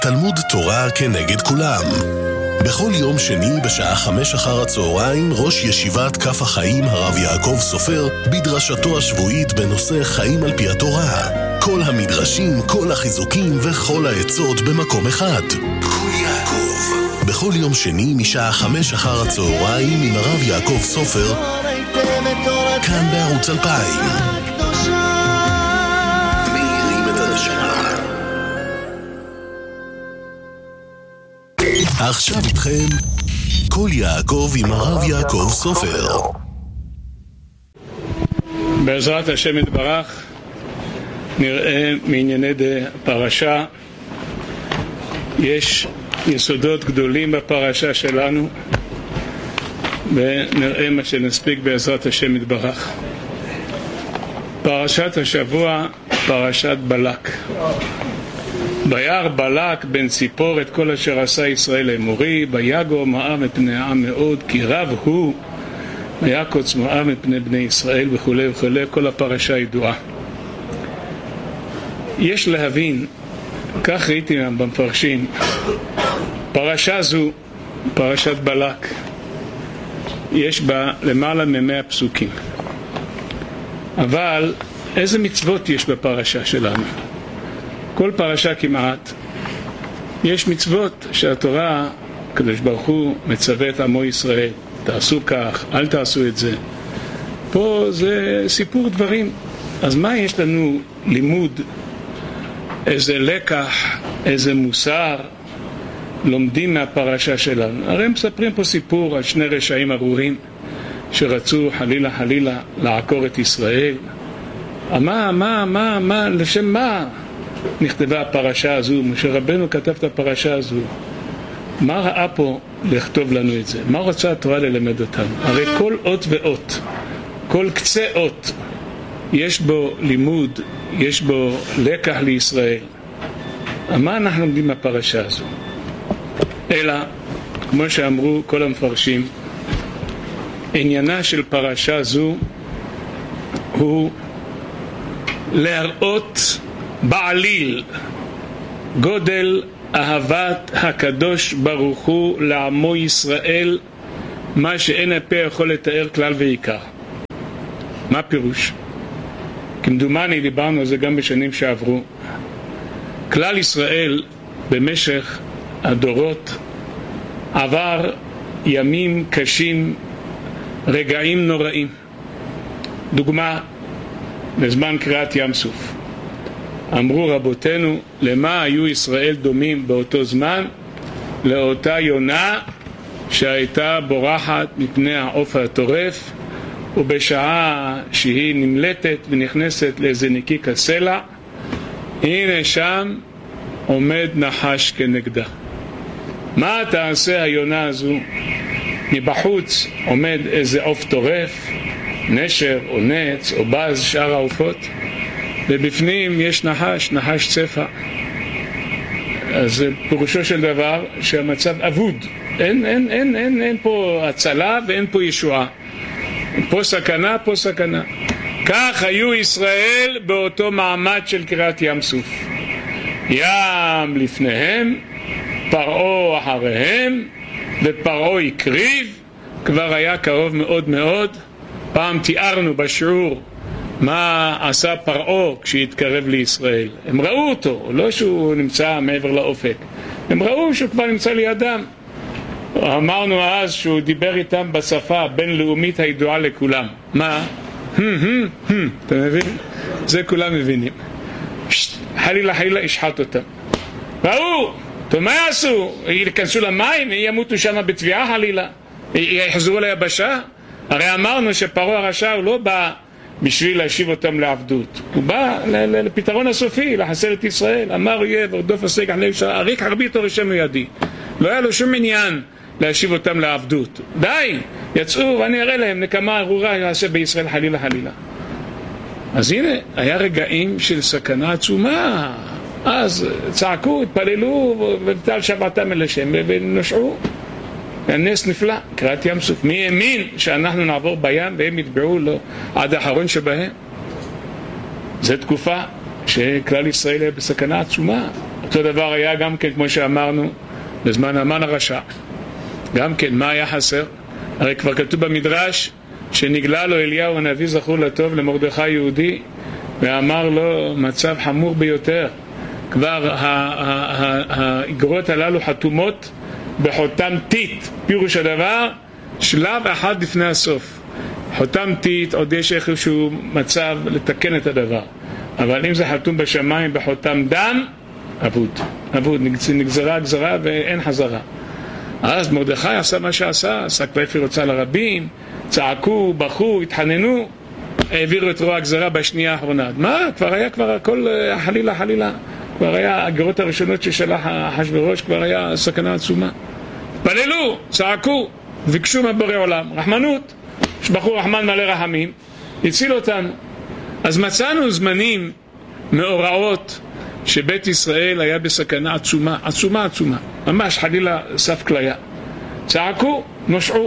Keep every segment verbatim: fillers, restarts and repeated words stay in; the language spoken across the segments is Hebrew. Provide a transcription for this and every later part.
תלמוד תורה כנגד כולם. בכל יום שני בשעה חמש אחר הצהריים ראש ישיבת כף החיים הרב יעקב סופר בדרשתו השבועית בנושא חיים על פי התורה. כל המדרשים, כל החיזוקים וכל העצות במקום אחד. כל יעקב. בכל יום שני משעה חמש אחר הצהריים עם הרב יעקב סופר כאן בערוץ אלפיים. מאירים את הנשמה. עכשיו איתכם כל יעקב עם הרב יעקב סופר. בעזרת השם יתברך נראה מענייני הפרשה. יש יסודות גדולים בפרשה שלנו ונראה מה שנספיק בעזרת השם יתברך. פרשת השבוע, פרשת בלק. ביער בלק בן ציפור את כל אשר עשה ישראל לאמורי, ביגור מאה מפני העם מאוד, כי רב הוא ויקוץ מאה מפני בני ישראל וכו' וכו'. כל הפרשה ידועה. יש להבין, כך ראיתי במפרשים, פרשה זו, פרשת בלק, יש בה למעלה ממאה פסוקים. אבל איזה מצוות יש בפרשה שלנו? כל פרשה כמעט יש מצוות שהתורה, הקדוש ברוך הוא מצווה את עמו ישראל, תעשו כך, אל תעשו את זה. פה זה סיפור דברים. אז מה יש לנו לימוד, איזה לקח, איזה מוסר לומדים מהפרשה שלנו? הרי הם מספרים פה סיפור על שני רשעים ארורים שרצו חלילה חלילה לעקור את ישראל. מה, מה, מה, מה, לשם מה נכתבה הפרשה הזו? משה רבנו כתב את הפרשה הזו. מה ראה פה לכתוב לנו את זה? מה רוצה התורה ללמד אותנו? הרי כל אות ואות, כל קצה אות, יש בו לימוד, יש בו לקח לישראל. מה אנחנו לומדים מהפרשה הזו? אלא, כמו שאמרו כל המפרשים, עניינה של פרשה זו הוא להראות בעליל גודל אהבת הקדוש ברוך הוא לעמו ישראל, מה שאין הפה יכול לתאר כלל ועיקר. מה פירוש? כמדומני דיברנו על זה גם בשנים שעברו. כלל ישראל במשך הדורות עבר ימים קשים, רגעים נוראים. דוגמה, בזמן קריאת ים סוף אמרו רבותינו, למה היו ישראל דומים באותו זמן? לאותה יונה שהייתה בורחת מפני העוף הטורף, ובשעה שהיא נמלטת ונכנסת לאיזה נקיק הסלע, הנה שם עומד נחש כנגדה. מה תעשה היונה הזו? מבחוץ עומד איזה עוף טורף, נשר או נץ או בז, שאר העופות, ובפנים יש נחש, נחש צפה. אז פירושו של דבר שהמצב אבוד. אין, אין, אין, אין, אין פה הצלה ואין פה ישועה. פה סכנה, פה סכנה. כך היו ישראל באותו מעמד של קריאת ים סוף. ים לפניהם, פרעה אחריהם, ופרעה הקריב, כבר היה קרוב מאוד מאוד. פעם תיארנו בשיעור מה עשה פרעה כשהתקרב לישראל. הם ראו אותו, לא שהוא נמצא מעבר לאופק, הם ראו שהוא כבר נמצא לידם. אמרנו אז שהוא דיבר איתם בשפה הבינלאומית הידועה לכולם. מה? אתה מבין? זה כולם מבינים. חלילה חלילה ישחט אותם. ראו, טוב, מה יעשו? ייכנסו למים, ימותו שם בטביעה חלילה, יחזרו ליבשה. הרי אמרנו שפרעה הרשע הוא לא בא בשביל להשיב אותם לעבדות, הוא בא לפתרון הסופי, לחסל את ישראל. אמר אויב ורדוף הסגח לב אריק הרבית ורשם ידי. לא היה לו שום עניין להשיב אותם לעבדות. די, יצאו ואני אראה להם נקמה ארורה יעשה בישראל חלילה חלילה. אז הנה, היה רגעים של סכנה עצומה. אז צעקו, התפללו ובטל שבעתם אל השם ונושעו. הנס נפלא, קריאת ים סוף. מי האמין שאנחנו נעבור בים והם יטבעו לו עד האחרון שבהם? זו תקופה שכלל ישראל היה בסכנה עצומה. אותו דבר היה גם כן, כמו שאמרנו, בזמן המן הרשע. גם כן, מה היה חסר? הרי כבר כתוב במדרש שנגלה לו אליהו הנביא זכור לטוב למרדכי יהודי, ואמר לו מצב חמור ביותר. כבר האגרות הללו חתומות בחותם תית, פירוש הדבר שלב אחד לפני הסוף. חותם תית, עוד יש איזשהו מצב לתקן את הדבר, אבל אם זה חתום בשמיים בחותם דם, אבוד, אבוד, נגזרה גזרה ואין חזרה. אז מרדכי עשה מה שעשה, עשה כפי רוצה לרבים, צעקו, בכו, התחננו, העבירו את רוע הגזרה בשנייה האחרונה. מה? כבר היה כבר הכל חלילה חלילה, כבר היה הגרות הראשונות ששלח אחשוורוש, כבר היה סכנה עצומה. פללו, צעקו, ביקשו מבורא עולם רחמנות, שבחור רחמן מלא רחמים, הציל אותנו. אז מצאנו זמנים מאורעות שבית ישראל היה בסכנה עצומה, עצומה עצומה, ממש חלילה סף כליה. צעקו, נושעו.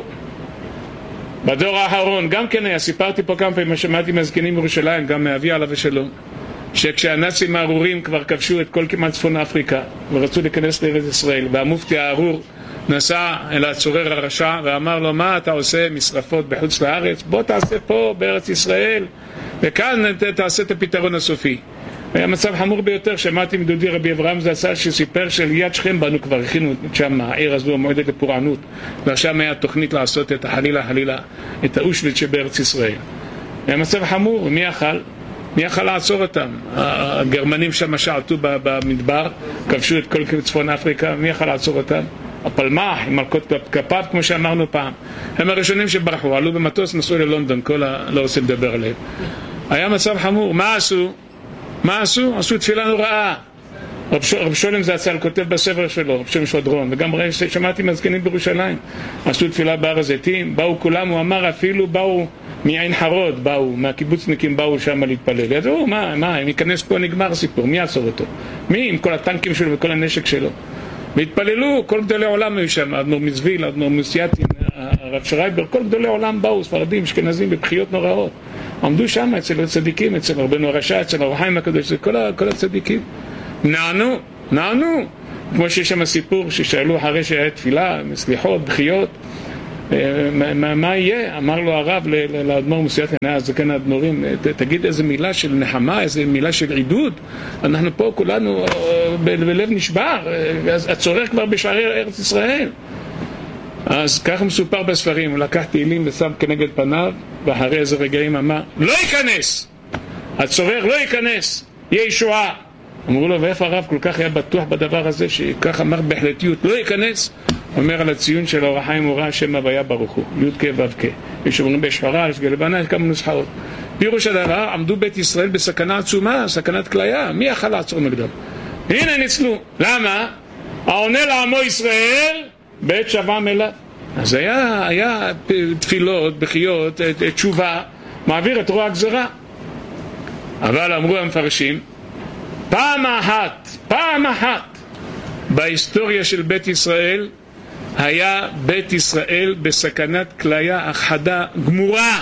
בדור האחרון גם כן היה, סיפרתי פה כמה פעמים, שמעתי מזקנים בירושלים, גם מאבי עליו ושלום, שכשהנאצים הארורים כבר כבשו את כל כמעט צפון אפריקה ורצו להיכנס לארץ ישראל, והמופתי הארור נסע אל הצורר הרשע ואמר לו, מה אתה עושה משרפות בחוץ לארץ? בוא תעשה פה בארץ ישראל וכאן תעשה את הפתרון הסופי. היה מצב חמור ביותר. שמעתי מדודי רבי אברהם זצ"ל שסיפר שליד שכם בנו כבר הכינו שם, העיר הזו המועדת לפורענות, ושם היה תוכנית לעשות את החלילה חלילה את האושוויץ שבארץ ישראל. היה מצב חמור. מי יכל? מי יכל לעצור אותם? הגרמנים שם שעטו במדבר, כבשו את כל צפון אפריקה, מי יכל לעצור אותם? הפלמ"ח עם מלכות כפיו, כמו שאמרנו פעם, הם הראשונים שברחו, עלו במטוס, נסעו ללונדון, כל ה... לא רוצה לדבר עליהם. היה מצב חמור. מה עשו? מה עשו? עשו תפילה נוראה. רב, ש... רב שולם זצ"ל כותב בספר שלו, רב שולם שדרון, וגם שמעתי מזקנים בירושלים, עשו תפילה בהר הזיתים, באו כולם, הוא אמר אפילו באו מעין חרוד, באו, מהקיבוצניקים באו שם להתפלל. ידעו, מה, מה, אם ייכנס פה נגמר הסיפור, מי יעצור אותו? מי? עם כל הטנקים שלו וכל הנשק שלו. והתפללו, כל גדולי עולם היו שם, אדמו"ר מצוויל, אדמו"ר מסייטין, הרב שרייבר, כל גדולי עולם באו, ספרדים, אשכנזים, בבחיות נוראות. עמדו שם אצל הצדיקים, אצל רבנו הרשע, אצל אור החיים הקדוש, כל, כל הצדיקים. נענו, נענו. כמו שיש שם סיפור ששאלו אחרי שהיה תפילה, סליחות, בחיות, מה, מה יהיה? אמר לו הרב לאדמו"ר מסייטין, אז כן האדמו"רים, תגיד איזה מילה של נחמה, איזה מילה של עידוד. אנחנו פה כולנו בלב נשבר, הצורך כבר בשערי ארץ ישראל. אז ככה מסופר בספרים, הוא לקח תהילים ושם כנגד פניו, ואחרי איזה רגעים אמר, לא ייכנס! הצורך לא ייכנס, יהיה ישועה. אמרו לו, ואיפה הרב כל כך היה בטוח בדבר הזה, שכך אמר בהחלטיות, לא ייכנס? אומר על הציון של אור החיים הורא השם הוויה ברוך הוא, י' כ' ו' כ'. יש אומרים בשחרה, יש גלבנה, יש כמה נוסחאות. פירוש הדבר, עמדו בית ישראל בסכנה עצומה, סכנת כליה. מי יכל לעצור נגדם? הנה ניצלו. למה? העונה לעמו ישראל בעת שבם אליו. אז היה, היה תפילות, בחיות, תשובה, מעביר את רוע הגזרה. אבל אמרו המפרשים, פעם אחת, פעם אחת בהיסטוריה של בית ישראל היה בית ישראל בסכנת כליה הכחדה גמורה,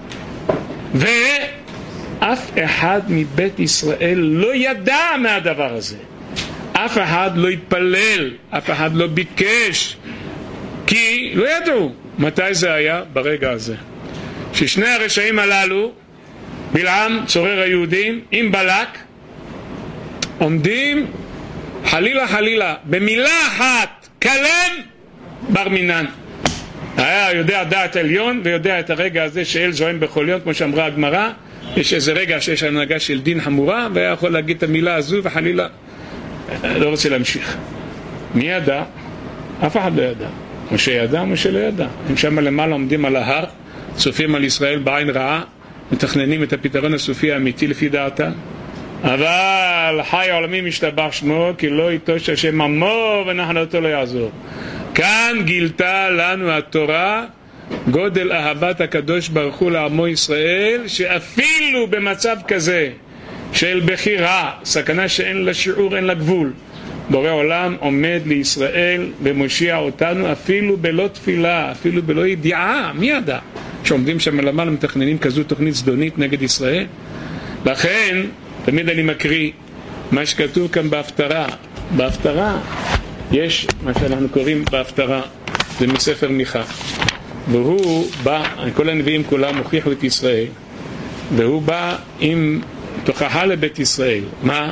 ואף אחד מבית ישראל לא ידע מהדבר הזה. אף אחד לא התפלל, אף אחד לא ביקש, כי לא ידעו. מתי זה היה? ברגע הזה ששני הרשעים הללו, בלעם צורר היהודים עם בלק, עומדים חלילה חלילה במילה אחת, כלם בר מינן. היה יודע דעת עליון ויודע את הרגע הזה שאל זועם בכל יום, כמו שאמרה הגמרא, יש איזה רגע שיש הנהגה של דין חמורה, והיה יכול להגיד את המילה הזו וחלילה לא רוצה להמשיך. מי ידע? אף אחד לא ידע. משה ידע, משה לא ידע. הם שם למעלה עומדים על ההר, צופים על ישראל בעין רעה, מתכננים את הפתרון הסופי האמיתי לפי דעתם. אבל חי העולמי משתבח שמו, כי לא יטוש השם עמו ונחלתו לא יעזור. כאן גילתה לנו התורה גודל אהבת הקדוש ברוך הוא לעמו ישראל, שאפילו במצב כזה של בחירה, סכנה שאין לה שיעור, אין לה גבול, בורא עולם עומד לישראל ומושיע אותנו אפילו בלא תפילה, אפילו בלא ידיעה. מי ידע שעומדים שם למעלה מתכננים כזו תוכנית זדונית נגד ישראל? לכן תמיד אני מקריא מה שכתוב כאן בהפטרה, בהפטרה יש מה שאנחנו קוראים בהפטרה, זה מספר מיכה, והוא בא, כל הנביאים כולם הוכיחו את ישראל, והוא בא עם תוכחה לבית ישראל. מה?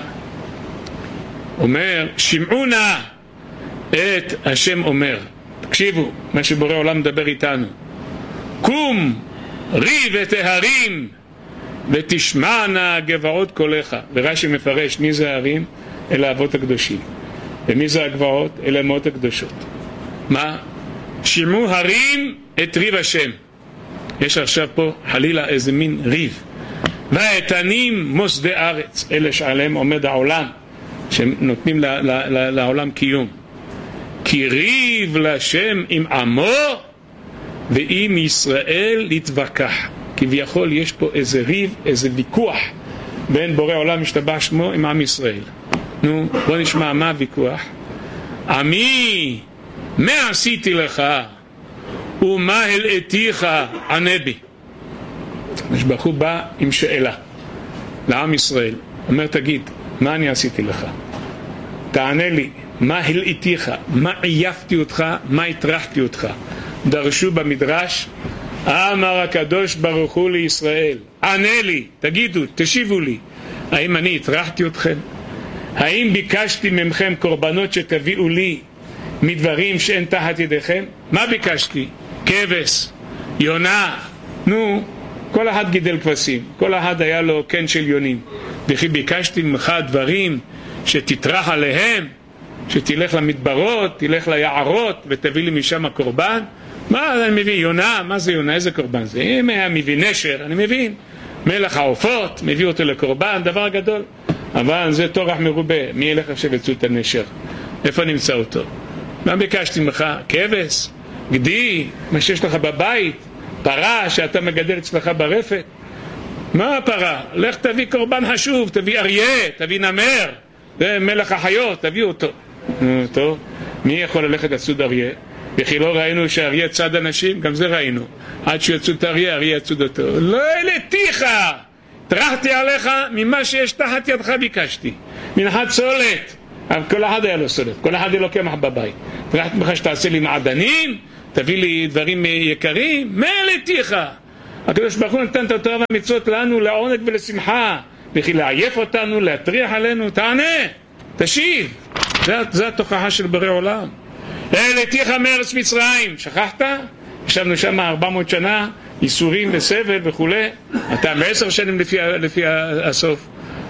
אומר, שמעו נא את השם אומר, תקשיבו מה שבורא עולם מדבר איתנו, קום ריב את ההרים ותשמענה גבעות קולך. ורש"י מפרש מי זה ההרים? אלה האבות הקדושים, ומי זה הגבעות? אלה המאות הקדושות. מה? שמעו הרים את ריב השם. יש עכשיו פה חלילה איזה מין ריב. והאיתנים מוסדי ארץ, אלה שעליהם עומד העולם, שנותנים ל- ל- ל- לעולם קיום. כי ריב לשם עם עמו ועם ישראל להתווכח. כביכול יש פה איזה ריב, איזה ויכוח בין בורא עולם משתבח שמו עם עם ישראל. נו, בוא נשמע מה הוויכוח. עמי, מה עשיתי לך ומה הלאתיך ענה בי. משבח הוא בא עם שאלה לעם ישראל, אומר תגיד, מה אני עשיתי לך? תענה לי, מה הלאתיך, מה עייפתי אותך, מה הטרחתי אותך? דרשו במדרש, אמר הקדוש ברוך הוא לישראל, ענה לי, תגידו, תשיבו לי, האם אני הטרחתי אתכם? האם ביקשתי ממכם קורבנות שתביאו לי מדברים שאין תחת ידיכם? מה ביקשתי? כבש, יונה, נו, כל אחד גידל כבשים, כל אחד היה לו קן של יונים. וכי ביקשתי ממך דברים שתטרח עליהם, שתלך למדברות, תלך ליערות ותביא לי משם הקורבן? מה אני מבין? יונה? מה זה יונה? איזה קורבן זה? אם היה מביא נשר, אני מבין. מלך העופות, מביא אותו לקורבן, דבר גדול. אבל זה תורח מרובה, מי ילך עכשיו יצאו את הנשר? איפה נמצא אותו? מה ביקשתי ממך? כבש? גדי? מה שיש לך בבית? פרה שאתה מגדל אצלך ברפת? מה הפרה? לך תביא קורבן חשוב, תביא אריה, תביא נמר, זה מלך החיות, תביא אותו. נו, טוב, מי יכול ללכת לצוד אריה? וכי לא ראינו שאריה צד אנשים? גם זה ראינו. עד שיצוד את אריה, אריה יצוד אותו. לא העליתיך, טרחתי עליך, ממה שיש תחת ידך ביקשתי. מנחת סולת, אבל כל אחד היה לו סולת, כל אחד היה לו קמח בבית. טרחתי ממך שתעשה לי מעדנים, תביא לי דברים יקרים, מה העליתיך? הקדוש ברוך הוא נתן את התורה והמצוות לנו לעונג ולשמחה, וכי לעייף אותנו, להטריח עלינו, תענה, תשיב. זה, זה התוכחה של בורא עולם. העליתיך מארץ מצרים, שכחת? ישבנו שם ארבע מאות שנה, ייסורים וסבל וכו'. אתה בעשר שנים לפי, לפי הסוף.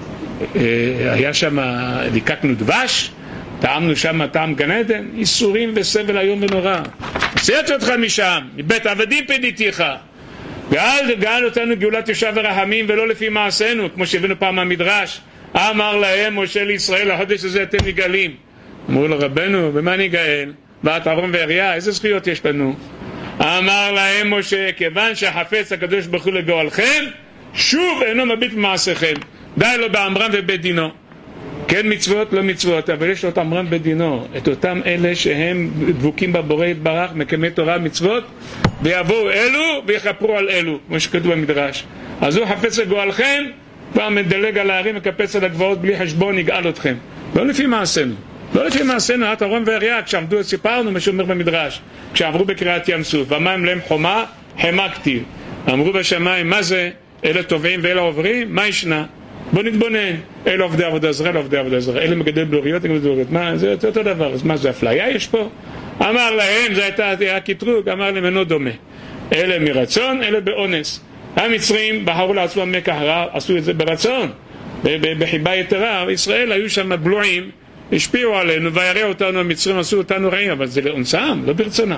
היה שם, ליקקנו דבש, טעמנו שם טעם גן עדן, ייסורים וסבל היום ונורא. הוצאתי אותך משם, מבית עבדים פדיתיך. גאל, גאל אותנו גאולת יושע ורחמים ולא לפי מעשינו, כמו שהבאנו פעם מהמדרש. אמר להם משה לישראל, החודש הזה אתם נגאלים. אמרו לו, רבנו, במה נגאל? באת אהרון ואריה, איזה זכויות יש לנו? אמר להם משה, כיוון שהחפץ הקדוש ברוך הוא לגואלכם, שוב אינו מביט במעשיכם. די לו באמרם ובית דינו. כן מצוות, לא מצוות, אבל יש לו את אמרם ובית דינו, את אותם אלה שהם דבוקים בבורא יתברך, מקיימי תורה מצוות, ויבואו אלו ויחפרו על אלו, כמו שכתוב במדרש. אז הוא חפץ לגואלכם, פעם מדלג על הערים וקפץ על הגבעות בלי חשבון, יגאל אתכם. לא לפי מעשינו. לא לפי מעשינו, את אהרון ואריה, כשעמדו, סיפרנו מה שאומר במדרש, כשעברו בקריאת ים סוף, והמים להם חומה, חמקתי. אמרו בשמיים, מה זה? אלה טובים ואלה עוברים? מה ישנה? בוא נתבונן. אלה עובדי עבודה זרה, אלה עובדי עבודה זרה. אלה מגדל בלוריות, אלה מגדל בלוריות. מה? זה אותו דבר. אז מה זה? אפליה יש פה? אמר להם, זה הייתה הקטרוג, אמר להם, אינו דומה. אלה מרצון, אלה באונס. המצרים בחרו לעצמם מקח רע, עשו את זה ברצון, בחיבה יתרה. ישראל היו שם בלועים, השפיעו עלינו וירא אותנו, המצרים עשו אותנו רעים, אבל זה לאונסם, לא ברצונם.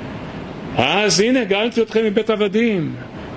אז הנה, גאלתי אתכם מבית עבדים,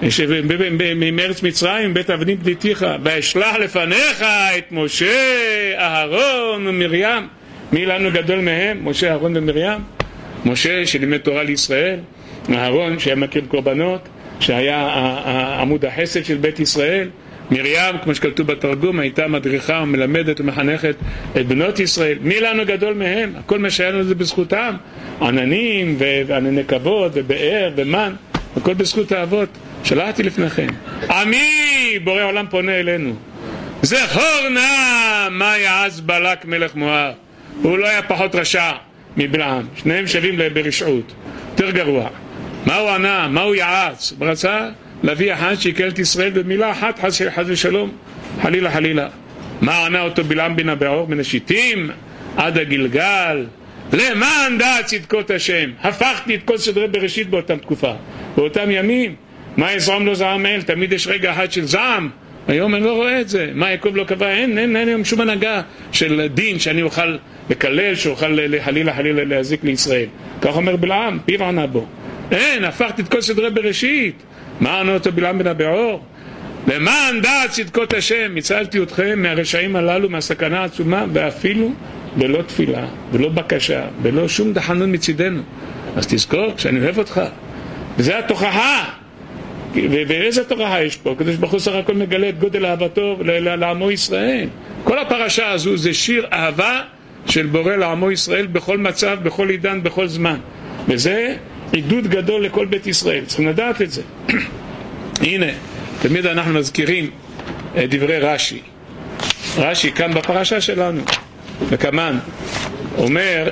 מארץ מצרים, מבית עבדים פליטיך, ואשלח לפניך את משה, אהרון ומרים. מי לנו גדול מהם? משה, אהרון ומרים. משה שלימד תורה לישראל, אהרון שהיה מקריב קורבנות, שהיה עמוד החסד של בית ישראל. מרים, כמו שכתוב בתרגום, הייתה מדריכה ומלמדת ומחנכת את בנות ישראל. מי לנו גדול מהם? הכל מה שהיה לנו זה בזכותם. עננים וענני כבוד ובאר ומן, הכל בזכות האבות. שלחתי לפניכם. עמי, בורא עולם פונה אלינו. זכור נא מה יעש בלק מלך מואב. הוא לא היה פחות רשע מבלעם, שניהם שווים ברשעות, יותר גרוע. מה הוא ענה? מה הוא יעץ? הוא רצה להביא אחד שיקל את ישראל במילה אחת, חס ושלום, חלילה חלילה. מה ענה אותו בלעם בן הבעור? מן השיטים עד הגלגל, למען דעת צדקות השם. הפכתי את כל סדרי בראשית באותם תקופה, באותם ימים. מה יזרום לו זעם אל? תמיד יש רגע אחד של זעם. היום אני לא רואה את זה. מה יעקב לא קבע? אין, אין, אין, אין שום הנהגה של דין שאני אוכל לקלל, שאוכל חלילה חלילה להזיק לישראל. כך אומר בלעם, פיו ענה בו. אין, הפכתי את כל סדרי בראשית. מה ענה אותו בלעם בן הבעור? למען דעת צדקות השם, הצלתי אתכם מהרשעים הללו, מהסכנה העצומה, ואפילו בלא תפילה, בלא בקשה, בלא שום דחנון מצידנו. אז תזכור שאני אוהב אותך. וזה התוכחה. ואיזה תוכחה יש פה? כדי שבחוץ סך הכל מגלה את גודל אהבתו לעמו ישראל. כל הפרשה הזו זה שיר אהבה של בורא לעמו ישראל בכל מצב, בכל עידן, בכל זמן. וזה עידוד גדול לכל בית ישראל. צריכים לדעת את זה. הנה, תמיד אנחנו מזכירים את דברי רש"י. רש"י כאן בפרשה שלנו, וכמן, אומר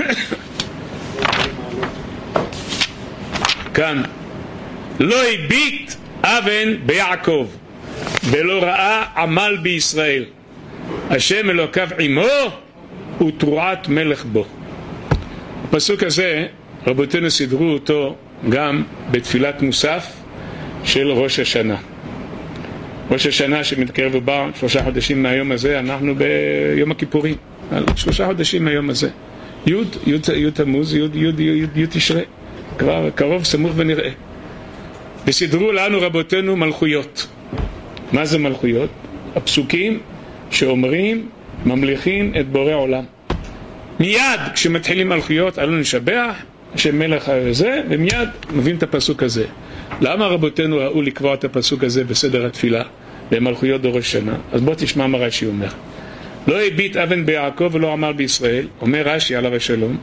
כאן, לא הביט אבן ביעקב ולא ראה עמל בישראל, השם אלוקיו עמו ותרועת מלך בו. הפסוק הזה רבותינו סידרו אותו גם בתפילת מוסף של ראש השנה. ראש השנה שמתקרב ובא שלושה חודשים מהיום הזה, אנחנו ביום הכיפורים, שלושה חודשים מהיום הזה, י' י' תמוז, י' י' י' תשרי, כבר קרוב סמוך ונראה. וסידרו לנו רבותינו מלכויות. מה זה מלכויות? הפסוקים שאומרים, ממליכים את בורא עולם. מיד כשמתחילים מלכויות, עלינו לשבח השם מלך הזה, ומיד מבין את הפסוק הזה. למה רבותינו ראו לקבוע את הפסוק הזה בסדר התפילה במלכויות דורש שנה? אז בוא תשמע מה רש"י אומר. לא הביט אבן ביעקב ולא עמל בישראל, אומר רש"י עליו השלום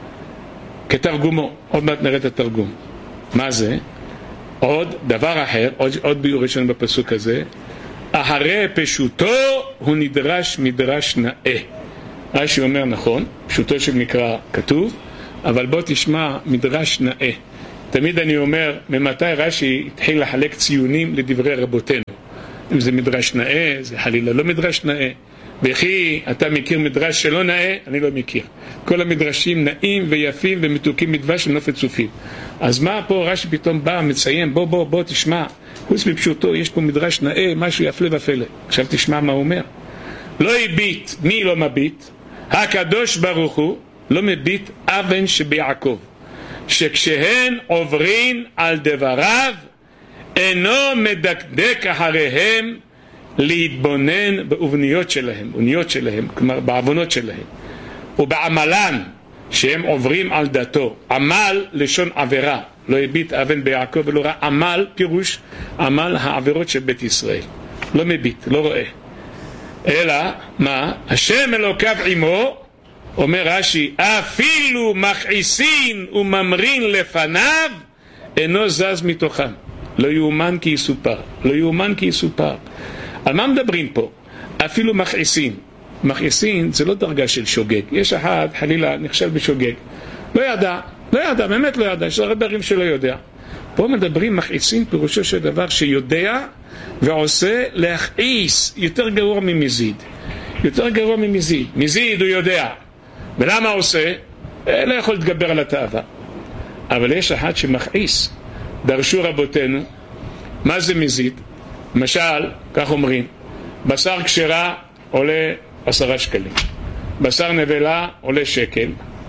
כתרגומו. עוד מעט נראה את התרגום. מה זה? עוד דבר אחר, עוד, עוד ביור ראשון בפסוק הזה, אחרי פשוטו הוא נדרש מדרש נאה. רש"י אומר נכון, פשוטו של מקרא כתוב, אבל בוא תשמע מדרש נאה. תמיד אני אומר, ממתי רש"י התחיל לחלק ציונים לדברי רבותינו? אם זה מדרש נאה, זה חלילה לא מדרש נאה. וכי אתה מכיר מדרש שלא נאה? אני לא מכיר. כל המדרשים נאים ויפים ומתוקים מדבש ונופת צופים. אז מה פה רש"י פתאום בא, מציין, בוא בוא בוא תשמע, חוץ מפשוטו יש פה מדרש נאה, משהו יפלא ופלא. עכשיו תשמע מה הוא אומר. לא הביט, מי לא מביט? הקדוש ברוך הוא לא מביט אבן שביעקב, שכשהן עוברין על דבריו אינו מדקדק אחריהם להתבונן באובניות שלהם, אוניות שלהם, כלומר בעוונות שלהם, ובעמלן שהם עוברים על דתו. עמל לשון עבירה, לא הביט אבן ביעקב ולא ראה. עמל פירוש עמל העבירות של בית ישראל. לא מביט, לא רואה. אלא מה? השם אלוקיו עמו, אומר רש"י, אפילו מכעיסין וממרין לפניו אינו זז מתוכם. לא יאומן כי יסופר, לא יאומן כי יסופר. על מה מדברים פה? אפילו מכעיסין. מכעיסין זה לא דרגה של שוגג. יש אחד חלילה נכשל בשוגג, לא ידע, לא ידע, באמת לא ידע, יש הרבה דברים שלא יודע. פה מדברים מכעיסין פירושו של דבר שיודע ועושה להכעיס, יותר גרוע ממזיד, יותר גרוע ממזיד. מזיד הוא יודע, ולמה עושה? לא יכול להתגבר על התאווה. אבל יש אחד שמכעיס. דרשו רבותינו, מה זה מזיד? למשל, כך אומרים, בשר כשרה עולה עשרה שקלים, בשר נבלה עולה שקל.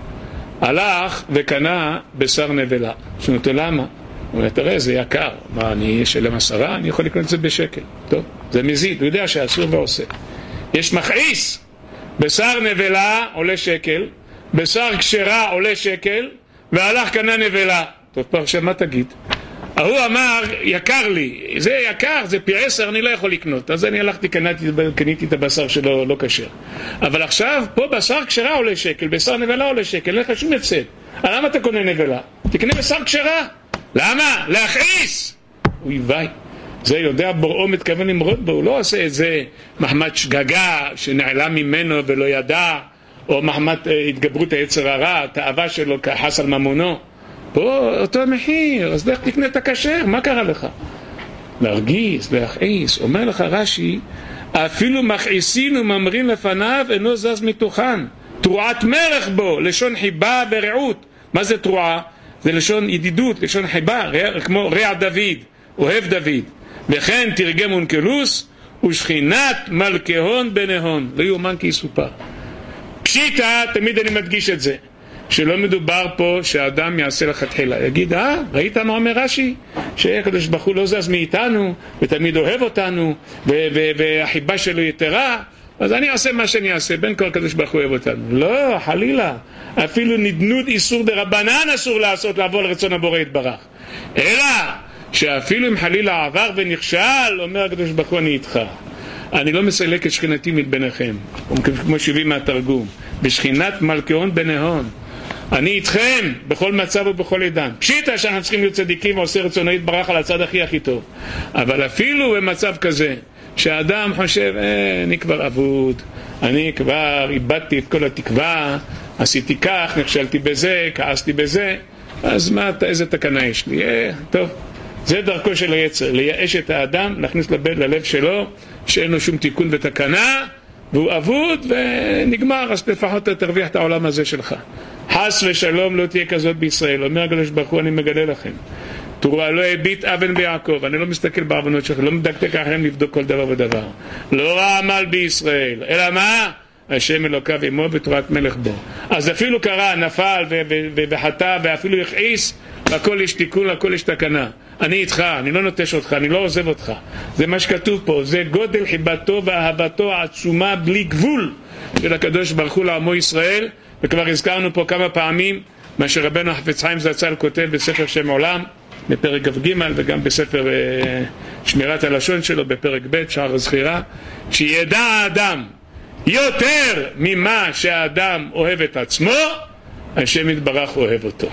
הלך וקנה בשר נבלה. שנותו למה? הוא אומר, תראה, זה יקר, מה, אני אשלם עשרה? אני יכול לקנות את זה בשקל. טוב, זה מזיד, הוא יודע שאסור ועושה. יש מכעיס, בשר נבלה עולה שקל, בשר כשרה עולה שקל, והלך קנה נבלה. טוב, פרשה, מה תגיד? הוא אמר, יקר לי, זה יקר, זה פי עשר, אני לא יכול לקנות. אז אני הלכתי, קניתי, קניתי את הבשר שלו, לא כשר. אבל עכשיו, פה בשר כשרה עולה שקל, בשר נבלה עולה שקל, אין לך שום הפסד. למה אתה קונה נבלה? תקנה בשר כשרה. למה? להכעיס. אוי וואי, זה יודע בוראו מתכוון למרוד בו, הוא לא עושה את זה מחמת שגגה שנעלה ממנו ולא ידע, או מחמת התגברות היצר הרע, תאווה שלו כחס על ממונו. פה אותו מחיר, אז לך תקנה את הכשר, מה קרה לך? להרגיז, להכעיס. אומר לך רש"י, אפילו מכעיסין וממרין לפניו אינו זז מתוכן. תרועת מלך בו, לשון חיבה ורעות. מה זה תרועה? זה לשון ידידות, לשון חיבה, כמו רע דוד, אוהב דוד. וכן תרגם אונקלוס, ושכינת מלכהון בנהון. לא יאומן כי יסופר. פשיטה, תמיד אני מדגיש את זה, שלא מדובר פה שהאדם יעשה לך תחילה. יגיד, אה, ראית מה אומר רש"י? שהקדוש ברוך הוא לא זז מאיתנו, ותמיד אוהב אותנו, והחיבה שלו יתרה, אז אני אעשה מה שאני אעשה, בין כל הקדוש ברוך הוא אוהב אותנו. לא, חלילה. אפילו נדנות איסור דרבנן אסור לעשות, לעבור לרצון הבורא יתברך. אלא, שאפילו אם חלילה עבר ונכשל, אומר הקדוש ברוך הוא, אני איתך. אני לא מסלק את שכינתי מביניכם, כמו שהביא מהתרגום, בשכינת מלכהון בנהון. אני איתכם בכל מצב ובכל עידן. פשיטה שאנחנו צריכים להיות צדיקים ועושה רצונו יתברך על הצד הכי הכי טוב. אבל אפילו במצב כזה, שהאדם חושב, אה, אני כבר אבוד, אני כבר איבדתי את כל התקווה, עשיתי כך, נכשלתי בזה, כעסתי בזה, אז מה, איזה תקנה יש לי? אה, טוב. זה דרכו של היצר, לייאש את האדם, להכניס לבד ללב שלו, שאין לו שום תיקון ותקנה, והוא אבוד ונגמר, אז לפחות תרוויח את העולם הזה שלך. חס ושלום לא תהיה כזאת בישראל. אומר הקדוש ברוך הוא, אני מגלה לכם. תראו, לא הביט אבן ביעקב, אני לא מסתכל בעוונות שלכם, לא מדקדק אחריהם לבדוק כל דבר ודבר. לא רע עמל בישראל, אלא מה? השם אלוקיו עמו ותורת מלך בו. אז אפילו קרה, נפל וחטא ואפילו יכעיס, הכל יש תיקון, הכל יש תקנה. אני איתך, אני לא נוטש אותך, אני לא עוזב אותך. זה מה שכתוב פה, זה גודל חיבתו ואהבתו העצומה בלי גבול של הקדוש ברוך הוא לעמו ישראל. וכבר הזכרנו פה כמה פעמים מה שרבנו החפץ חיים זצ"ל כותב בספר שם עולם בפרק ג' וגם בספר שמירת הלשון שלו בפרק ב' שער הזכירה, שידע האדם יותר ממה שהאדם אוהב את עצמו, השם יתברך אוהב אותו.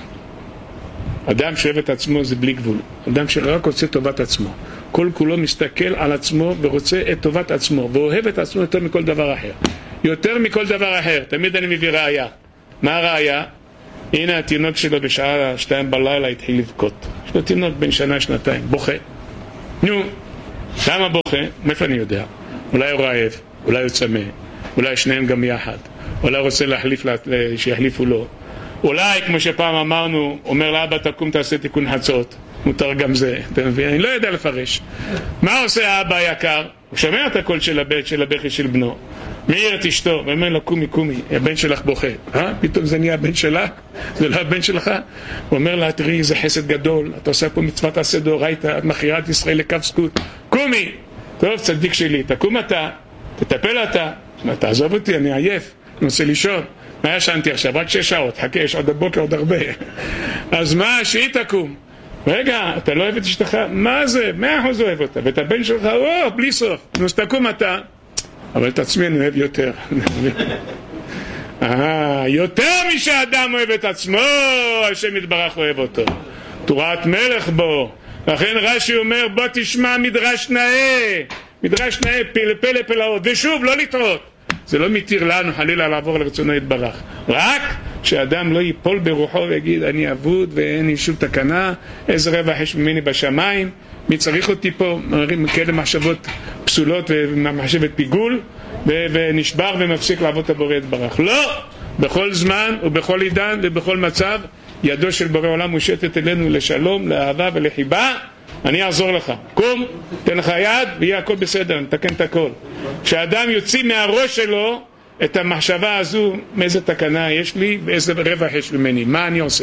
אדם שאוהב את עצמו זה בלי גבול. אדם שרק רוצה טובת עצמו, כל כולו מסתכל על עצמו ורוצה את טובת עצמו, ואוהב את עצמו יותר מכל דבר אחר, יותר מכל דבר אחר. תמיד אני מביא ראיה. מה הראיה? הנה התינוק שלו בשעה שתיים בלילה התחיל לבכות. יש לו תינוק בן שנה שנתיים, בוכה. נו, למה בוכה? מאיפה אני יודע? אולי הוא רעב, אולי הוא צמא, אולי שניהם גם יחד, אולי רוצה להחליף, שיחליפו לו, אולי כמו שפעם אמרנו, אומר לאבא תקום תעשה תיקון חצות. מותר גם זה, אתה מבין? אני לא יודע לפרש. מה עושה האבא היקר? הוא שומע את הקול של הבית, של הבכי של בנו, מעיר את אשתו ואומר לו, קומי קומי, הבן שלך בוכה. אה? פתאום זה נהיה הבן שלך? זה לא הבן שלך? הוא אומר לה, תראי איזה חסד גדול, אתה עושה פה מצוות עשה דאורייתא, את מכירה את ישראל לקו זכות. קומי! טוב, צדיק שלי, תקום אתה, תטפל אתה. תעזוב אותי, אני עייף, אני רוצה לישון. מה ישנתי עכשיו? רק שש שעות, חכה, יש עוד הבוקר עוד הרבה. אז מה, שהיא תקום. רגע, אתה לא אוהב את אשתך? מה זה? מאה אחוז אוהב אותה. ואת הבן שלך, או, בלי סוף. נו, תקום אתה. אבל את עצמי אני אוהב יותר. אה, יותר משאדם אוהב את עצמו, השם יתברך אוהב אותו. תורת מלך בו. לכן רש"י אומר, בוא תשמע מדרש נאה. מדרש נאה, פלא פלא פלאות. ושוב, לא לטעות. זה לא מתיר לנו חלילה לעבור לרצונו יתברך. רק שאדם לא ייפול ברוחו ויגיד, אני אבוד ואין לי שום תקנה, איזה רווח יש ממני בשמיים, מי צריך אותי פה? כאלה מחשבות פסולות ומחשבת פיגול, ונשבר ומפסיק לעבוד את הבורא יתברך. לא! בכל זמן ובכל עידן ובכל מצב, ידו של בורא עולם מושטת אלינו לשלום, לאהבה ולחיבה. אני אעזור לך, קום, תן לך יד ויהיה הכל בסדר, נתקן את הכל. כשאדם יוציא מהראש שלו את המחשבה הזו, מאיזה תקנה יש לי ואיזה רווח יש ממני, מה אני עושה?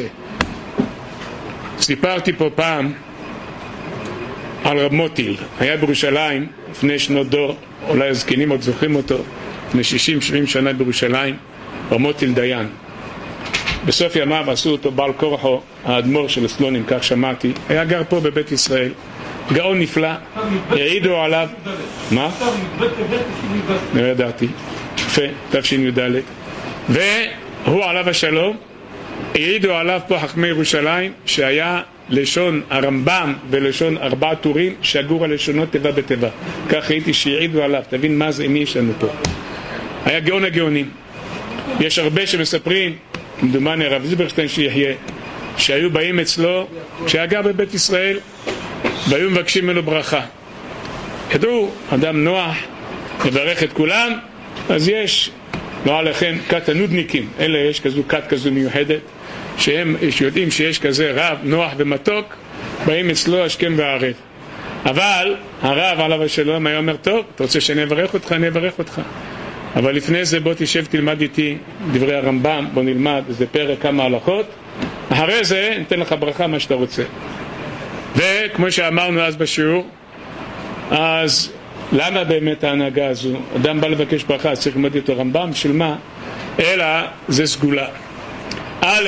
סיפרתי פה פעם על רב מוטיל, היה בירושלים לפני שנות דור, אולי הזקנים עוד זוכרים אותו, לפני שישים שבעים שנה בירושלים, רב מוטיל דיין. בסוף ימיו עשו אותו בעל כורחו, האדמו"ר של הסלונים, כך שמעתי, היה גר פה בבית ישראל, גאון נפלא, העידו עליו, מה? לא ידעתי, יפה, תש"ד, והוא עליו השלום, העידו עליו פה חכמי ירושלים, שהיה לשון הרמב"ם ולשון ארבעה טורים, שגור הלשונות תיבה בתיבה, כך ראיתי שהעידו עליו, תבין מה זה, מי יש לנו פה, היה גאון הגאונים. יש הרבה שמספרים, כמדומני הרב זילברשטיין שיחיה, שהיו באים אצלו כשהיה גר בבית ישראל והיו מבקשים ממנו ברכה. ידעו, אדם נוח, מברך את כולם, אז יש, לא עליכם, כת הנודניקים, אלה יש כזו כת כזו מיוחדת, שהם יודעים שיש כזה רב נוח ומתוק, באים אצלו השכם והערב. אבל הרב עליו השלום היה אומר, טוב, אתה רוצה שאני אברך אותך, אני אברך אותך. אבל לפני זה בוא תשב תלמד איתי דברי הרמב"ם, בוא נלמד איזה פרק כמה הלכות, אחרי זה ניתן לך ברכה מה שאתה רוצה. וכמו שאמרנו אז בשיעור, אז למה באמת ההנהגה הזו? אדם בא לבקש ברכה, אז צריך ללמוד איתו רמב"ם, בשביל מה? אלא זה סגולה. א',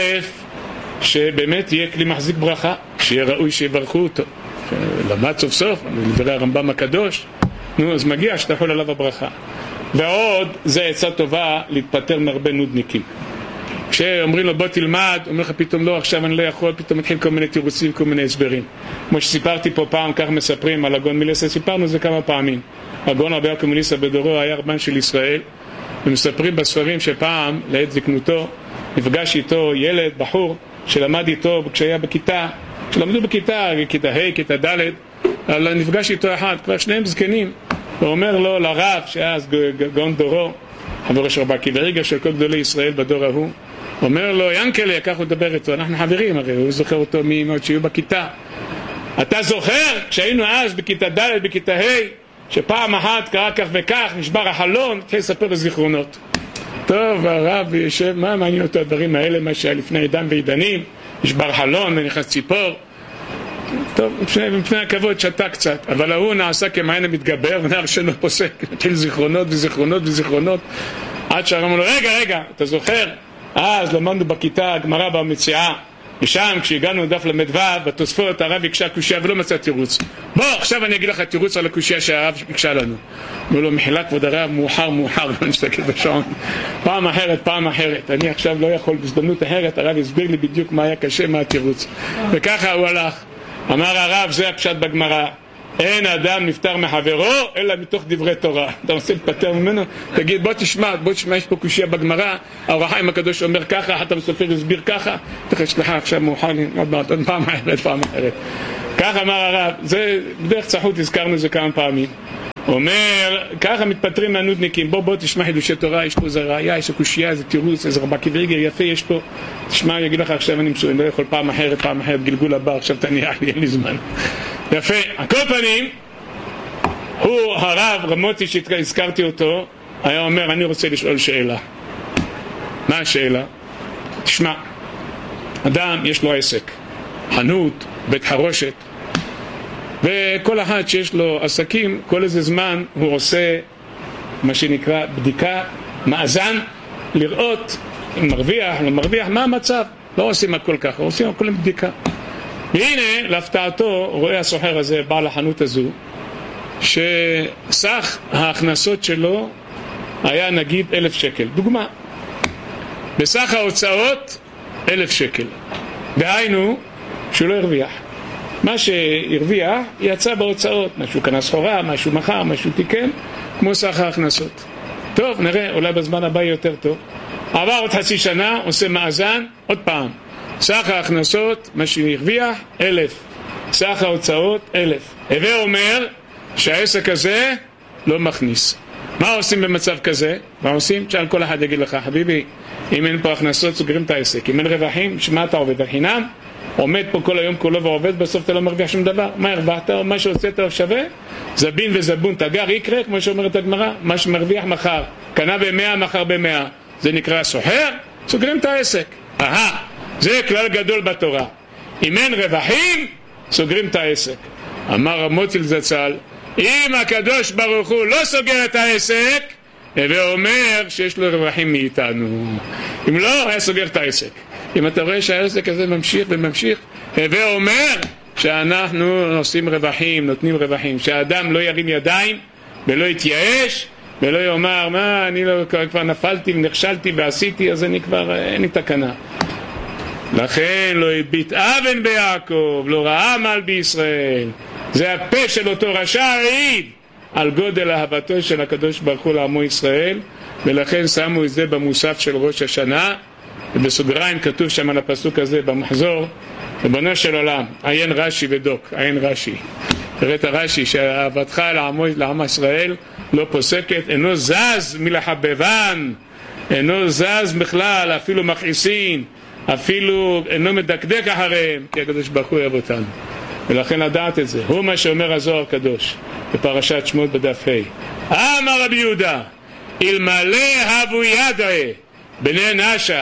שבאמת יהיה כלי מחזיק ברכה, שיהיה ראוי שיברכו אותו. למד סוף סוף, דברי הרמב"ם הקדוש, נו, אז מגיע שתחול עליו הברכה. ועוד, זה עצה טובה להתפטר מהרבה נודניקים. כשאומרים לו בוא תלמד, אומר לך פתאום לא, עכשיו אני לא יכול, פתאום מתחיל כל מיני תירוצים, כל מיני הסברים. כמו שסיפרתי פה פעם, כך מספרים על הגאון מליסה, סיפרנו זה כמה פעמים. הגאון רבי יעקב מליסה בדורו היה רבן של ישראל, ומספרים בספרים שפעם, לעת זקנותו, נפגש איתו ילד, בחור, שלמד איתו כשהיה בכיתה, כשלמדו בכיתה, כיתה ה', כיתה ד', אבל נפגש איתו אחד, כבר שניהם זקנים, ואומר לו לרב, שאז גאון דורו, חבר ראש רבי עקיבא איגר של כל גדולי ישראל בדור ההוא, אומר לו, ינקלה, כך הוא מדבר איתו, אנחנו חברים, הרי הוא זוכר אותו ממאות שהיו בכיתה. אתה זוכר, כשהיינו אז בכיתה ד', בכיתה ה', שפעם אחת קרה כך וכך, נשבר החלון, התחיל לספר לזיכרונות. טוב, הרב יושב, מה מעניין אותו הדברים האלה, מה שהיה לפני עידן ועידנים, נשבר חלון ונכנס ציפור. טוב, לפני הכבוד שתה קצת, אבל ההוא נעשה כמעין המתגבר ונער שלו פוסק, התחיל זיכרונות וזיכרונות וזיכרונות, עד שהרב אמר לו, רגע, רגע, אתה זוכר? אז למדנו בכיתה הגמרא במציאה, ושם כשהגענו לדף למדו, בתוספות הרב יקשה קושיה ולא מצא תירוץ. בוא, עכשיו אני אגיד לך תירוץ על הקושיה שהרב יקשה לנו. אמרו לו, מחילה כבוד הרב, מאוחר מאוחר, לא נסתכל בשעון. פעם אחרת, פעם אחרת. אני עכשיו לא יכול, בהזדמנות אחרת, הרב הסביר לי בדיוק מה היה קשה, מה התירוץ. וככה הוא הלך. אמר הרב, זה הפשט בגמרא. אין אדם נפטר מחברו, אלא מתוך דברי תורה. אתה רוצה לפטר ממנו? תגיד, בוא תשמע, בוא תשמע, יש פה קושיה בגמרא, האור החיים הקדוש אומר ככה, אתה מסופר הסביר ככה, תכף שלך עכשיו מאוחר לי, עוד מעט, עוד פעם אחרת, פעם אחרת. ככה אמר הרב, זה בדרך צחות, הזכרנו את זה כמה פעמים. אומר, ככה מתפטרים מהנודניקים, בוא בוא תשמע חידושי תורה, יש פה איזה ראיה, איזה קושיה, איזה תירוץ, איזה רבי עקיבא איגר יפה יש פה, תשמע, אני אגיד לך עכשיו אני מסוים, לא יכול פעם אחרת, פעם אחרת, גלגול הבא, עכשיו תניח לי, אין לי זמן. יפה, על כל פנים, הוא הרב רמותי שהזכרתי אותו, היה אומר, אני רוצה לשאול שאלה. מה השאלה? תשמע, אדם יש לו עסק, חנות, בית חרושת, וכל אחד שיש לו עסקים, כל איזה זמן הוא עושה מה שנקרא בדיקה, מאזן, לראות אם מרוויח, לא מרוויח, מה המצב. לא עושים הכל ככה, עושים הכל עם בדיקה. והנה, להפתעתו, רואה הסוחר הזה, בעל החנות הזו, שסך ההכנסות שלו היה נגיד אלף שקל. דוגמה, בסך ההוצאות אלף שקל. דהיינו, שהוא לא הרוויח. מה שהרוויח יצא בהוצאות, משהו קנה סחורה, משהו מכר, משהו תיקן, כמו סך ההכנסות. טוב, נראה, אולי בזמן הבא יותר טוב. עבר עוד חצי שנה, עושה מאזן, עוד פעם. סך ההכנסות, מה שהרוויח, אלף. סך ההוצאות, אלף. הווה אומר שהעסק הזה לא מכניס. מה עושים במצב כזה? מה עושים? תשאל כל אחד יגיד לך, חביבי, אם אין פה הכנסות, סוגרים את העסק. אם אין רווחים, שמה אתה עובד? בחינם? עומד פה כל היום כולו ועובד, בסוף אתה לא מרוויח שום דבר. מה הרווחת? מה שהוצאת שווה? זבין וזבון תגר יקרה, כמו שאומרת הגמרא, מה שמרוויח מחר. קנה במאה, מחר במאה. זה נקרא סוחר? סוגרים את העסק. אהה, זה כלל גדול בתורה. אם אין רווחים, סוגרים את העסק. אמר המוציל זצ"ל, אם הקדוש ברוך הוא לא סוגר את העסק, ואומר שיש לו רווחים מאיתנו. אם לא, היה סוגר את העסק. אם אתה רואה שהעסק הזה ממשיך וממשיך, ואומר שאנחנו עושים רווחים, נותנים רווחים, שהאדם לא ירים ידיים ולא יתייאש ולא יאמר, מה, אני לא, כבר נפלתי ונכשלתי ועשיתי, אז אני כבר, אין לי תקנה. לכן לא הביט אבן ביעקב, לא ראה מעל בישראל. זה הפה של אותו רשע העיד על גודל אהבתו של הקדוש ברוך הוא לעמו ישראל, ולכן שמו את זה במוסף של ראש השנה, ובסוגריים כתוב שם על הפסוק הזה במחזור, ריבונו של עולם, עיין רש"י ודוק, עיין רש"י. תראה את הרש"י, שאהבתך לעם ישראל לא פוסקת, אינו זז מלחבבן, אינו זז בכלל, אפילו מכעיסין, אפילו אינו מדקדק אחריהם, כי הקדוש ברוך הוא אוהב אותנו. ולכן לדעת את זה, הוא מה שאומר הזוהר הקדוש בפרשת שמות בדף ה'. אמר רבי יהודה, אלמלא הבו ידעה בני נשה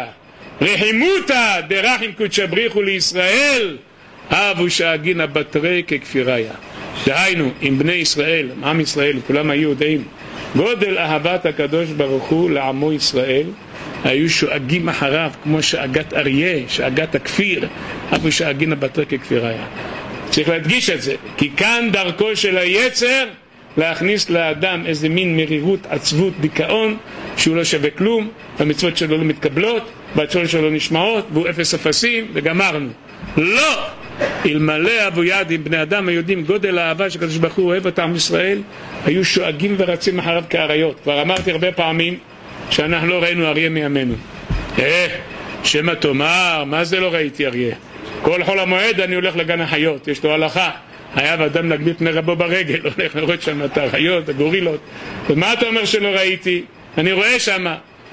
רחימותא דרחים קודשא בריחו לישראל, אבו שאגינה בתרי ככפיריה. דהיינו, עם בני ישראל, עם ישראל, כולם היו יודעים גודל אהבת הקדוש ברוך הוא לעמו ישראל, היו שואגים אחריו כמו שאגת אריה, שאגת הכפיר, אבו שאגינה בתרי ככפיריה. צריך להדגיש את זה, כי כאן דרכו של היצר להכניס לאדם איזה מין מרירות, עצבות, דיכאון, שהוא לא שווה כלום, המצוות שלו לא מתקבלות, והצוות שלו לא נשמעות, והוא אפס אפסים, וגמרנו. לא! אלמלא אבו יד, אם בני אדם היודעים גודל האהבה שקדוש ברוך הוא אוהב את עם ישראל, היו שואגים ורצים אחריו כאריות. כבר אמרתי הרבה פעמים שאנחנו לא ראינו אריה מימינו. אה, שמא תאמר, מה זה לא ראיתי אריה? כל חול המועד אני הולך לגן החיות, יש לו הלכה. היה ואדם להגביל פני רבו ברגל, הולך לראות שם את החיות, הגורילות. ומה אתה אומר שלא ראיתי? אני רואה שם.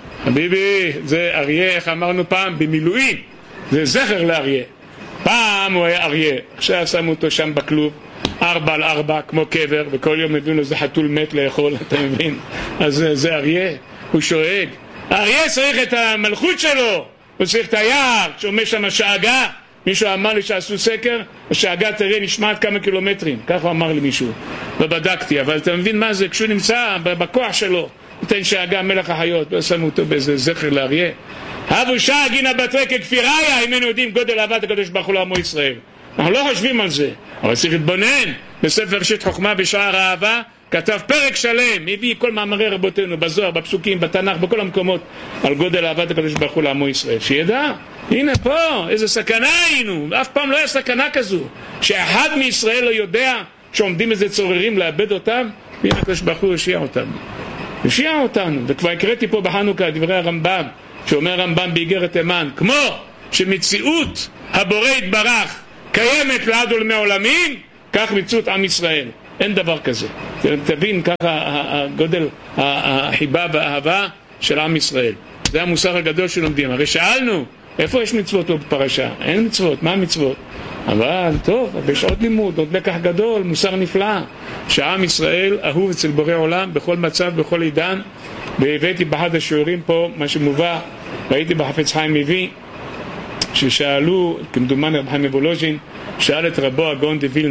חביבי, זה אריה, איך אמרנו פעם, במילואים. זה זכר לאריה. פעם הוא היה אריה, עכשיו שמו אותו שם בכלוב, ארבע על ארבע, כמו קבר, וכל יום מביאים לו זה חתול מת לאכול, אתה מבין? אז זה, זה אריה, הוא שואג. האריה צריך את המלכות שלו, הוא צריך את היער, שעומד שם השאגה. מישהו אמר לי שעשו סקר, השאגה תראה נשמעת כמה קילומטרים, ככה אמר לי מישהו, ובדקתי, אבל אתה מבין מה זה, כשהוא נמצא בכוח שלו, נותן שאגה מלך החיות, לא שמו אותו באיזה זכר לאריה. הבו שאגינה בתרי ככפיריה, אם היינו יודעים גודל אהבת הקדוש ברוך הוא לעמו ישראל. אנחנו לא חושבים על זה, אבל צריך להתבונן. בספר ראשית חוכמה בשער האהבה כתב פרק שלם, הביא כל מאמרי רבותינו בזוהר, בפסוקים, בתנ"ך, בכל המקומות, על גודל אהבת הקדוש ברוך הוא לעמו ישראל. שידע, הנה פה, איזה סכנה היינו, אף פעם לא היה סכנה כזו, שאחד מישראל לא יודע שעומדים איזה צוררים לאבד אותם, והנה הקדוש ברוך הוא הושיע אותנו. הושיע אותנו, וכבר הקראתי פה בחנוכה דברי הרמב"ם, שאומר רמב"ם באיגרת תימן, כמו שמציאות הבורא יתברך קיימת לעד ולמי עולמים, כך מציאות עם ישראל. אין דבר כזה. תבין ככה הגודל החיבה והאהבה של עם ישראל. זה המוסר הגדול שלומדים. הרי שאלנו, איפה יש מצוות עוד פרשה? אין מצוות, מה המצוות? אבל טוב, יש עוד לימוד, עוד לקח גדול, מוסר נפלא, שעם ישראל אהוב אצל בורא עולם בכל מצב, בכל עידן. והבאתי באחד השיעורים פה מה שמובא, ראיתי בחפץ חיים מביא, ששאלו, כמדומני רב חיים מוולוז'ין, שאל את רבו הגאון דה וילנה,